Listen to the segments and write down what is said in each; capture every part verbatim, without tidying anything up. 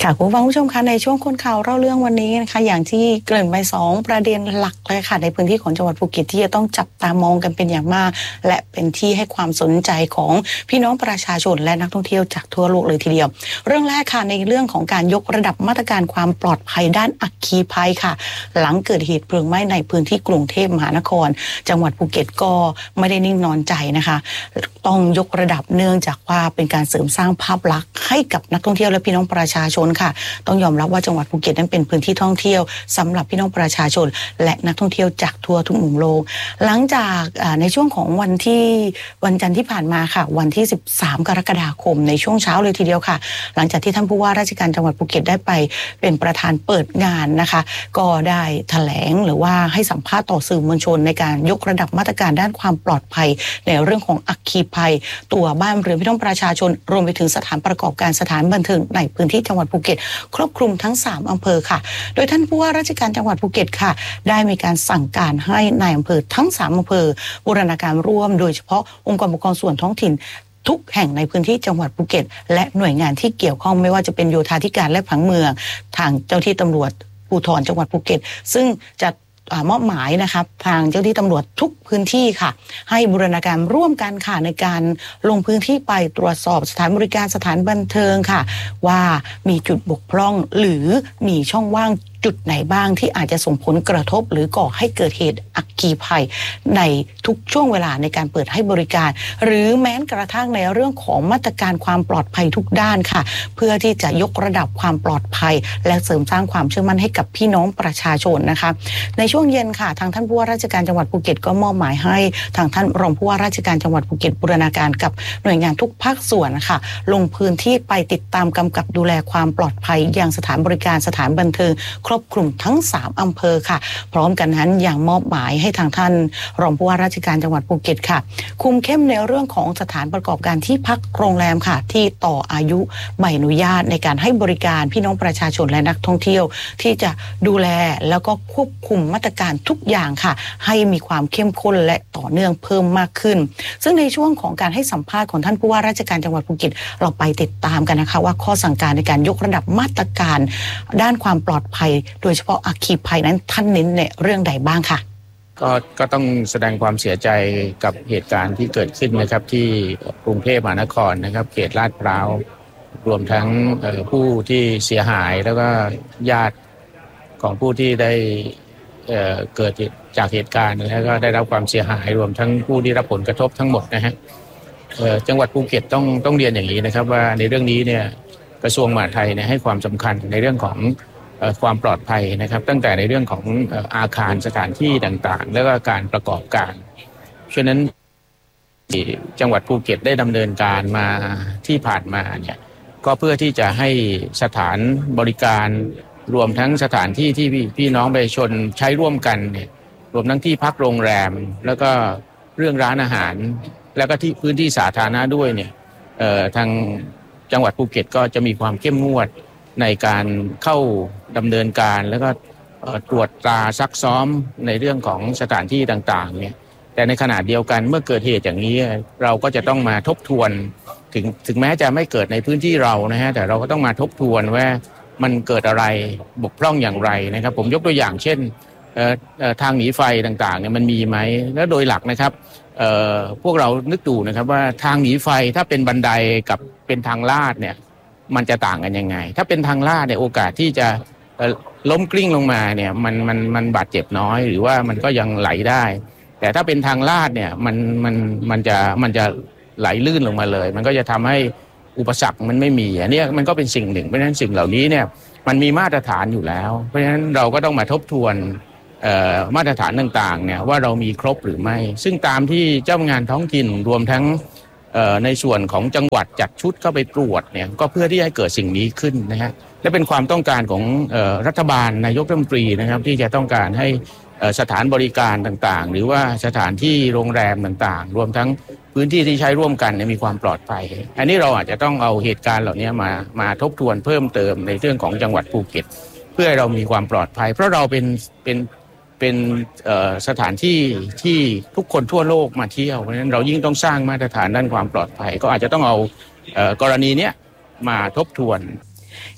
ค่ะคุณผู้ฟังผู้ชมคะในช่วงคนข่าวเล่าเรื่องวันนี้นะคะอย่างที่เกริ่นไปสองประเด็นหลักเลยค่ะในพื้นที่ของจังหวัดภูเก็ตที่จะต้องจับตามองกันเป็นอย่างมากและเป็นที่ให้ความสนใจของพี่น้องประชาชนและนักท่องเที่ยวจากทั่วโลกเลยทีเดียวเรื่องแรกค่ะในเรื่องของการยกระดับมาตรการความปลอดภัยด้านอัคคีภัยค่ะหลังเกิดเหตุเพลิงไหม้ในพื้นที่กรุงเทพมหานครจังหวัดภูเก็ตก็ไม่ได้นิ่งนอนใจนะคะต้องยกระดับเนื่องจากว่าเป็นการเสริมสร้างภาพลักษณ์ให้กับนักท่องเที่ยวและพี่น้องประชาชนค่ะต้องยอมรับว่าจังหวัดภูเก็ตนั้นเป็นพื้นที่ท่องเที่ยวสำหรับพี่น้องประชาชนและนักท่องเที่ยวจากทั่วทุกมุมโลกหลังจากในช่วงของวันที่วันจันทร์ที่ผ่านมาค่ะวันที่สิบสามกรกฎาคมในช่วงเช้าเลยทีเดียวค่ะหลังจากที่ท่านผู้ว่าราชการจังหวัดภูเก็ตได้ไปเป็นประธานเปิดงานนะคะก็ได้แถลงหรือว่าให้สัมภาษณ์ต่อสื่อมวลชนในการยกระดับมาตรการด้านความปลอดภัยในเรื่องของอัคคีภัยตัวบ้านเรือนพี่น้องประชาชนรวมไปถึงสถานประกอบการสถานบันเทิงในพื้นที่จังหวัดภูเก็ตครอบคลุมทั้งสามอำเภอค่ะโดยท่านผู้ว่าราชการจังหวัดภูเก็ตค่ะได้มีการสั่งการให้นายอำเภอทั้งสามอำเภอบูรณาการร่วมโดยเฉพาะองค์กรปกครองส่วนท้องถิ่นทุกแห่งในพื้นที่จังหวัดภูเก็ตและหน่วยงานที่เกี่ยวข้องไม่ว่าจะเป็นโยธาธิการและผังเมืองทางเจ้าที่ตำรวจภูธรจังหวัดภูเก็ตซึ่งจะมอบหมายนะครับทางเจ้าที่ตำรวจทุกพื้นที่ค่ะให้บูรณาการร่วมกันค่ะในการลงพื้นที่ไปตรวจสอบสถานบริการสถานบันเทิงค่ะว่ามีจุดบกพร่องหรือมีช่องว่างจุดไหนบ้างที่อาจจะส่งผลกระทบหรือก่อให้เกิดเหตุอัคคีภัยในทุกช่วงเวลาในการเปิดให้บริการหรือแม้กระทั่งในเรื่องของมาตรการความปลอดภัยทุกด้านค่ะเพื่อที่จะยกระดับความปลอดภัยและเสริมสร้างความเชื่อมั่นให้กับพี่น้องประชาชนนะคะในช่วงเย็นค่ะทางท่านผู้ว่าราชการจังหวัดภูเก็ตก็มอบหมายให้ทางท่านรองผู้ว่าราชการจังหวัดภูเก็ตบูรณาการกับหน่วยงานทุกภาคส่วนนะคะลงพื้นที่ไปติดตามกำกับดูแลความปลอดภัยยังสถานบริการสถานบันเทิงครอบคลุมทั้งสามอำเภอค่ะพร้อมกันนั้นยังมอบหมายให้ทางท่านรองผู้ว่าราชการจังหวัดภูเก็ตค่ะคุมเข้มในเรื่องของสถานประกอบการที่พักโรงแรมค่ะที่ต่ออายุใบอนุญาตในการให้บริการพี่น้องประชาชนและนักท่องเที่ยวที่จะดูแลแล้วก็ควบคุมมาตรการทุกอย่างค่ะให้มีความเข้มข้นและต่อเนื่องเพิ่มมากขึ้นซึ่งในช่วงของการให้สัมภาษณ์ของท่านผู้ว่าราชการจังหวัดภูเก็ตเราไปติดตามกันนะคะว่าข้อสั่งการในการยกระดับมาตรการด้านความปลอดภัยโดยเฉพาะอัคคีภัยนั้นท่านเน้นในเรื่องใดบ้างค่ะก็ก็ต้องแสดงความเสียใจกับเหตุการณ์ที่เกิดขึ้นนะครับที่กรุงเทพมหานครนะครับเขตลาดพร้าวรวมทั้งผู้ที่เสียหายแล้วก็ญาติของผู้ที่ได้เอ่อเกิดจากเหตุการณ์แล้วก็ได้รับความเสียหายรวมทั้งผู้ที่รับผลกระทบทั้งหมดนะฮะเอ่อจังหวัดภูเก็ตต้องต้องเรียนอย่างนี้นะครับว่าในเรื่องนี้เนี่ยกระทรวงมหาดไทยเนี่ยให้ความสำคัญในเรื่องของความปลอดภัยนะครับตั้งแต่ในเรื่องของอาคารสถานที่ต่างๆแล้วก็การประกอบการฉะนั้นจังหวัดภูเก็ตได้ดำเนินการมาที่ผ่านมาเนี่ยก็เพื่อที่จะให้สถานบริการรวมทั้งสถานที่ที่พี่น้องประชาชนใช้ร่วมกันเนี่ยรวมทั้งที่พักโรงแรมแล้วก็เรื่องร้านอาหารแล้วก็ที่พื้นที่สาธารณะด้วยเนี่ยทางจังหวัดภูเก็ตก็จะมีความเข้มงวดในการเข้าดำเนินการแล้วก็ตรวจตราซักซ้อมในเรื่องของสถานที่ต่างๆเนี่ยแต่ในขณะเดียวกันเมื่อเกิดเหตุอย่างนี้เราก็จะต้องมาทบทวนถึงถึงแม้จะไม่เกิดในพื้นที่เรานะฮะแต่เราก็ต้องมาทบทวนว่ามันเกิดอะไรบกพร่องอย่างไรนะครับผมยกตัวอย่างเช่นทางหนีไฟต่างๆเนี่ยมันมีไหมและโดยหลักนะครับพวกเรานึกดูนะครับว่าทางหนีไฟถ้าเป็นบันไดกับเป็นทางลาดเนี่ยมันจะต่างกันยังไงถ้าเป็นทางลาดเนี่ยโอกาสที่จะล้มกลิ้งลงมาเนี่ยมันมันมันบาดเจ็บน้อยหรือว่ามันก็ยังไหลได้แต่ถ้าเป็นทางลาดเนี่ยมันมันมันจะมันจะไหลลื่นลงมาเลยมันก็จะทำให้อุปสรรคมันไม่มีอันนี้มันก็เป็นสิ่งหนึ่งเพราะฉะนั้นสิ่งเหล่านี้เนี่ยมันมีมาตรฐานอยู่แล้วเพราะฉะนั้นเราก็ต้องมาทบทวนมาตรฐานต่างๆเนี่ยว่าเรามีครบหรือไม่ซึ่งตามที่เจ้างานท้องถิ่นรวมทั้งในส่วนของจังหวัดจัดชุดเข้าไปตรวจเนี่ยก็เพื่อที่ให้เกิดสิ่งนี้ขึ้นนะฮะและเป็นความต้องการของรัฐบาลนายกรัฐมนตรีนะครับที่จะต้องการให้สถานบริการต่างๆหรือว่าสถานที่โรงแรมต่างๆรวมทั้งพื้นที่ที่ใช้ร่วมกันเนี่ยมีความปลอดภัยอันนี้เราอาจจะต้องเอาเหตุการณ์เหล่านี้มามาทบทวนเพิ่มเติมในเรื่องของจังหวัดภูเก็ตเพื่อให้เรามีความปลอดภัยเพราะเราเป็นเป็นเป็นสถานที่ที่ทุกคนทั่วโลกมาเที่ยวเพราะฉะนั้นเรายิ่งต้องสร้างมาตรฐานด้านความปลอดภัยก็อาจจะต้องเอากรณีนี้มาทบทวน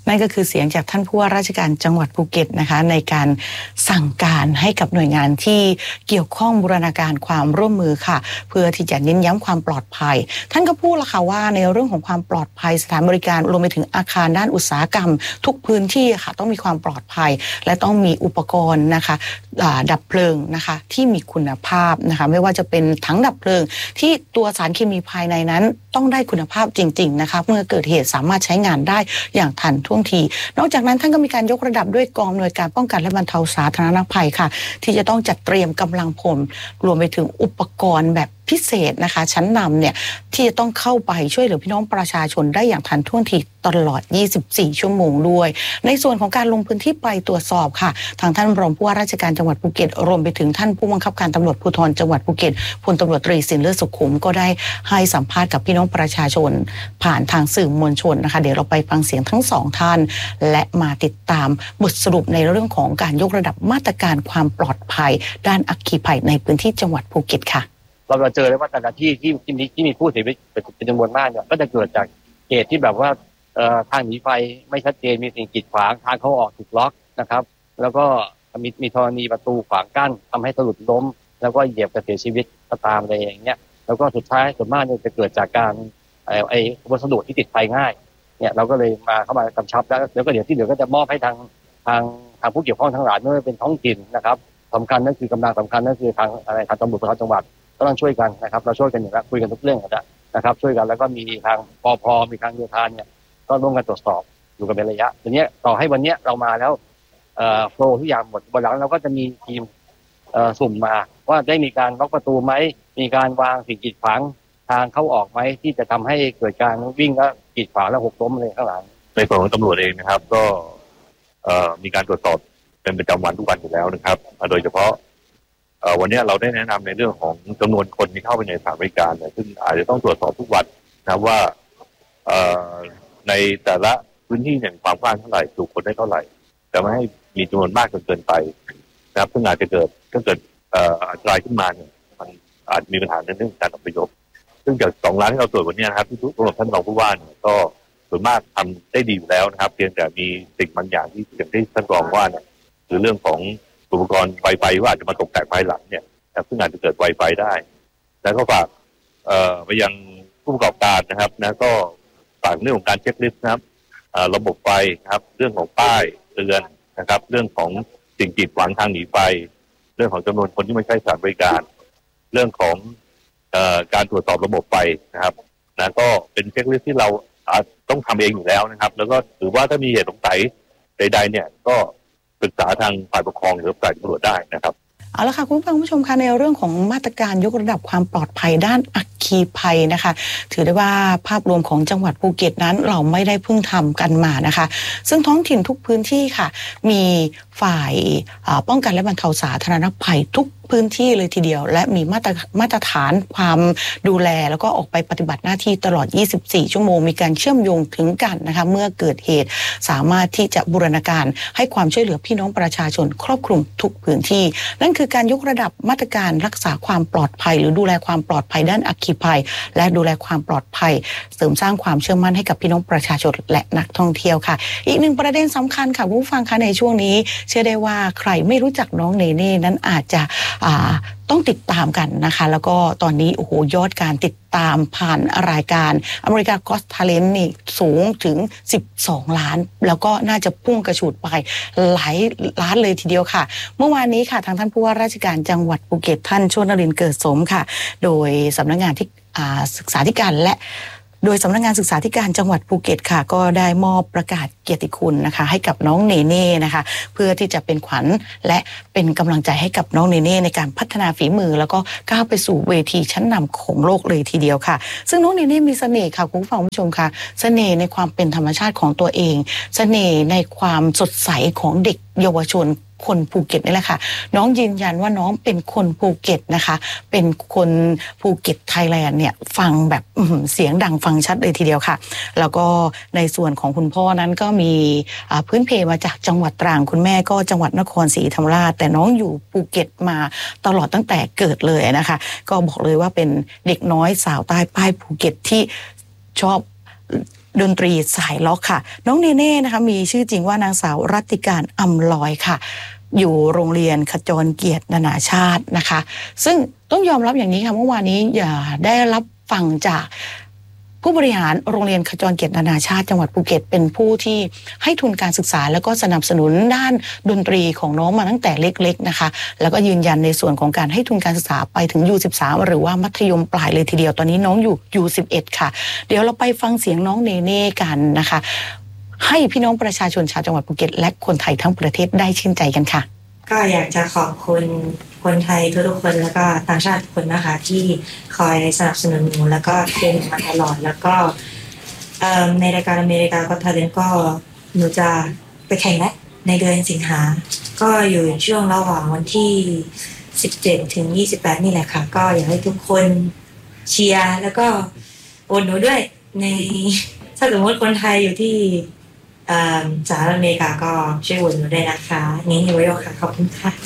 นั่นก็คือเสียงจากท่านผู้ว่าราชการจังหวัดภูเก็ตนะคะในการสั่งการให้กับหน่วยงานที่เกี่ยวข้องบูรณาการความร่วมมือค่ะเพื่อที่จะเน้นย้ำความปลอดภัยท่านก็พูดละค่ะว่าในเรื่องของความปลอดภัยสถานบริการรวมไปถึงอาคารด้านอุตสาหกรรมทุกพื้นที่ค่ะต้องมีความปลอดภัยและต้องมีอุปกรณ์นะคะดับเพลิงนะคะที่มีคุณภาพนะคะไม่ว่าจะเป็นถังดับเพลิงที่ตัวสารเคมีภายในนั้นต้องได้คุณภาพจริงๆนะคะเมื่อเกิดเหตุสามารถใช้งานได้อย่างทันท่วงทีนอกจากนั้นท่านก็มีการยกระดับด้วยกองอำนวยการป้องกันและบรรเทาสาธารณภัยค่ะที่จะต้องจัดเตรียมกำลังพลรวมไปถึงอุปกรณ์แบบพิเศษนะคะชั้นนำเนี่ยที่จะต้องเข้าไปช่วยเหลือพี่น้องประชาชนได้อย่างทันท่วงทีตลอดยี่สิบสี่ชั่วโมงด้วยในส่วนของการลงพื้นที่ไปตรวจสอบค่ะทางท่านรองผู้ว่าราชการจังหวัดภูเก็ตรวมไปถึงท่านผู้บังคับการตำรวจภูธรจังหวัดภูเก็ตพลตำรวจตรีสินเลิศสุขุมก็ได้ให้สัมภาษณ์กับพี่น้องประชาชนผ่านทางสื่อมวลชนนะคะเดี๋ยวเราไปฟังเสียงทั้งสองท่านและมาติดตามบทสรุปในเรื่องของการยกระดับมาตรการความปลอดภัยด้านอัคคีภัยในพื้นที่จังหวัดภูเก็ตค่ะเราเราเจอเลยว่าแต่ละที่ที่ที่มีที่มีผู้เสียชีวิตเป็นจำนวนมากเนี่ยก็จะเกิดจากเหตุที่แบบว่าเอ่อทางหนีไฟไม่ชัดเจนมีสิ่งกีดขวางทางเข้าออกถูกล็อกนะครับแล้วก็มีมีธรณีประตูขวางกั้นทำให้สะดุดล้มแล้วก็เหยียบกระเสียชีวิตก็ตามอะไรอย่างเงี้ยแล้วก็สุดท้ายส่วนมากเนี่ยจะเกิดจากการไอ้ไอ้วัสดุที่ติดไฟง่ายเนี่ยเราก็เลยมาเข้ามากำชับแล้วแล้วก็เดี๋ยวที่เหลือก็จะมอบให้ทางทางทางผู้เกี่ยวข้องทั้งหลายไม่ว่าเป็นท้องถิ่นนะครับสำคัญนั่นคือกำลังสำคัญนั่นคือทางอะไรทางตำรวจภูธรจังหวัดก็ต้องช่วยกันนะครับเราช่วยกันอยู่แล้วคุยกันทุกเรื่องนะครับช่วยกันแล้วก็มีทางปภมีทางโยธาเนี่ยก็ร่วมกันตรวจสอบอยู่กันเป็นระยะทีนี้ต่อให้วันนี้เรามาแล้วเอ่อโฟล์ทุกอย่างหมดบนหลังเราก็จะมีทีมเอ่อสุ่มมาว่าได้มีการล็อกประตูไหมมีการวางสิ่งกีดขวางทางเข้าออกไหมที่จะทำให้เกิดการวิ่งแล้วกีดขวางแล้วหกล้มเลยข้างหลังในส่วนของตำรวจเองนะครับก็เอ่อมีการตรวจสอบเป็นประจำวันทุกวันอยู่แล้วนะครับโดยเฉพาะวันนี้เราได้แนะนำในเรื่องของจำนวนคนที่เข้าไปในสถานบริการเนี่ยซึ่งอาจจะต้องตรวจสอบทุกวันนะว่าในแต่ละพื้นที่เนี่ยความกว้างเท่าไหร่จุคนได้เท่าไหร่แต่ไม่ให้มีจำนวนมากจนเกินไปนะครับซึ่งอาจจะเกิดถ้าเกิดอันตรายขึ้นมาเนี่ยมันอาจมีปัญหาในเรื่องการอพยพซึ่งจากสองล้านที่เราตรวจวันนี้นะครับที่ทุกคนท่านรองผู้ว่าเนี่ยก็ส่วนมากทำได้ดีอยู่แล้วนะครับเพียงแต่มีสิ่งบางอย่างที่อย่างที่ท่านรองว่าเนี่ยคือเรื่องของอุปกรณ์ไวไฟว่าอาจจะมาตกแต่งภายหลังเนี่ยซึ่งอาจจะเกิดไวไฟได้แล้วก็ฝากไปยังผู้ประกอบการนะครับนะก็ฝากเรื่องของการเช็คลิสต์นะครับระบบไฟนะครับเรื่องของป้ายเตือนนะครับเรื่องของสิ่งกีดขวางทางหนีไฟเรื่องของจำนวนคนที่ไม่ใช่สถานบริการเรื่องของการตรวจสอบระบบไฟนะครับนะก็เป็นเช็คลิสต์ที่เราต้องทำเองอยู่แล้วนะครับแล้วก็ถือว่าถ้ามีเหตุสงสัยใดๆเนี่ยก็ปรึกษาทางฝ่ายปกครองหรือฝ่ายตำรวจได้นะครับเอาละค่ะคุณผู้ชมคะในเรื่องของมาตรการยกระดับความปลอดภัยด้านอัคคีภัยนะคะถือได้ว่าภาพรวมของจังหวัดภูเก็ตนั้นเราไม่ได้เพิ่งทำกันมานะคะซึ่งท้องถิ่นทุกพื้นที่ค่ะมีฝ่ายป้องกันและบรรเทาสาธารณภัยทุกพื้นที่เลยทีเดียวและมีมาตรมาตรฐานความดูแลแล้วก็ออกไปปฏิบัติหน้าที่ตลอดยี่สิบสี่ชั่วโมงมีการเชื่อมโยงถึงกันนะคะเมื่อเกิดเหตุสามารถที่จะบูรณาการให้ความช่วยเหลือพี่น้องประชาชนครอบคลุมทุกพื้นที่นั่นคือการยกระดับมาตรการรักษาความปลอดภัยหรือดูแลความปลอดภัยด้านอัคคีภัยและดูแลความปลอดภัยเสริมสร้างความเชื่อมั่นให้กับพี่น้องประชาชนและนักท่องเที่ยวค่ะอีกหนึ่งประเด็นสำคัญค่ะผู้ฟังคะในช่วงนี้เชื่อได้ว่าใครไม่รู้จักน้องเนเน่นั้นอาจจะต้องติดตามกันนะคะแล้วก็ตอนนี้โอ้โหยอดการติดตามผ่านรายการอเมริกา Got Talent นี่สูงถึงสิบสองล้านแล้วก็น่าจะพุ่งกระฉูดไปหลายล้านเลยทีเดียวค่ะเมื่อวานนี้ค่ะทางท่านผู้ว่าราชการจังหวัดภูเก็ตท่านชวนนรินทร์เกิดสมค่ะโดยสำนักงานที่ศึกษาธิการและโดยสำนักงานศึกษาธิการจังหวัดภูเก็ตค่ะก็ได้มอบประกาศเกียรติคุณนะคะให้กับน้องเนเน่นะคะเพื่อที่จะเป็นขวัญและเป็นกำลังใจให้กับน้องเนเน่ในการพัฒนาฝีมือแล้วก็ก้าวไปสู่เวทีชั้นนำของโลกเลยทีเดียวค่ะซึ่งน้องเนเน่มีเสน่ห์ค่ะคุณผู้ฟังผู้ชมค่ะเสน่ห์ในความเป็นธรรมชาติของตัวเองเสน่ห์ในความสดใสของเด็กเยาวชนคนภูเก็ตนี่แหละค่ะน้องยืนยันว่าน้องเป็นคนภูเก็ตนะคะเป็นคนภูเก็ตไทยแลนด์เนี่ยฟังแบบเสียงดังฟังชัดเลยทีเดียวค่ะแล้วก็ในส่วนของคุณพ่อนั้นก็มีพื้นเพมาจากจังหวัดตรังคุณแม่ก็จังหวัดนครศรีธรรมราชแต่น้องอยู่ภูเก็ตมาตลอดตั้งแต่เกิดเลยนะคะก็บอกเลยว่าเป็นเด็กน้อยสาวใต้ป้ายภูเก็ตที่ชอบดนตรีสายล็อกค่ะน้องเนเน่นะคะมีชื่อจริงว่านางสาวรัตติการอำลอยค่ะอยู่โรงเรียนขจรเกียรตินานาชาตินะคะซึ่งต้องยอมรับอย่างนี้ค่ะเมื่อวานนี้อย่าได้รับฟังจากผู้บริหารโรงเรียนขจรเกียรตินานาชาติจังหวัดภูเก็ตเป็นผู้ที่ให้ทุนการศึกษาแล้วก็สนับสนุนด้านดนตรีของน้องมาตั้งแต่เล็กๆนะคะแล้วก็ยืนยันในส่วนของการให้ทุนการศึกษาไปถึง ยู สิบสาม หรือว่ามัธยมปลายเลยทีเดียวตอนนี้น้องอยู่ ยู สิบเอ็ด ค่ะเดี๋ยวเราไปฟังเสียงน้องเนเน่กันนะคะให้พี่น้องประชาชนชาวจังหวัดภูเก็ตและคนไทยทั้งประเทศได้ชื่นใจกันค่ะก็อยากจะขอบคุณคนไทยทุกๆคนแล้วก็ต่างชาติทุกคนนะคะที่คอยสนับสนุนหนูแล้วก็เทรนมาตลอดแล้วก็ในรายการอเมริกาก็ทาเลนก็หนูจะไปแข่งและในเดือนสิงหาก็อยู่ช่วงระหว่างวันที่สิบเจ็ดถึงยี่สิบแปดนี่แหละค่ะก็อยากให้ทุกคนเชียร์แล้วก็โอนหนูด้วยในถ้าสมมติคนไทยอยู่ที่สหรัฐอเมริกาก็ช่วยโอนหนูด้วยนะคะนี้นิวยอร์กค่ะขอบคุณค่ะ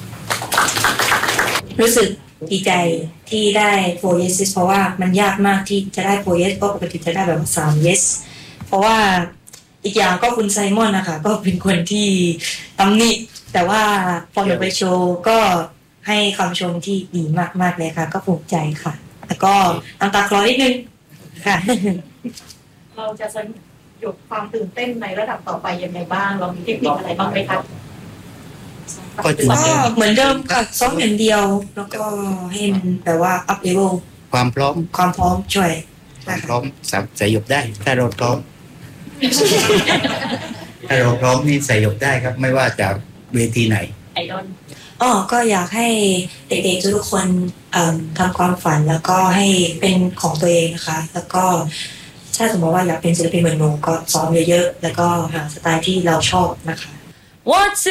รู้สึกดีใจที่ได้โฟร์ yes เพราะว่ามันยากมากที่จะได้โฟร์ yes เพราะปกติจะได้แบบสาม yes เพราะว่าอีกอย่างก็คุณไซมอนนะคะก็เป็นคนที่ตำหนิแต่ว่าพอหนูไปโชว์ก็ให้คำชมที่ดีมากๆเลยค่ะก็ภูมิใจค่ะแล้วก็น้ำตาคลอนิดนึงค่ะเราจะสนุกความตื่นเต้นในระดับต่อไปยังไงบ้างเรามีเทคนิคอะไรบ้างไหมคะก็เหมือนเดิมค่ะซ้อมอย่างเดียวแล้วก็ให้มันแบบว่าอัพเลเวลความพร้อมความพร้อมช่วยความพร้อมใส่หยกได้ถ้าเราพร้อมถ้าเราพร้อมนี่ใส่หยกได้ครับไม่ว่าจากเวทีไหนไอดอลอ๋อก็อยากให้เด็กๆทุกคนทำความฝันแล้วก็ให้เป็นของตัวเองนะคะแล้วก็ถ้าสมมติว่าอยากเป็นศิลปินเหมือนหนูก็ซ้อมเยอะๆแล้วก็หาสไตล์ที่เราชอบนะคะ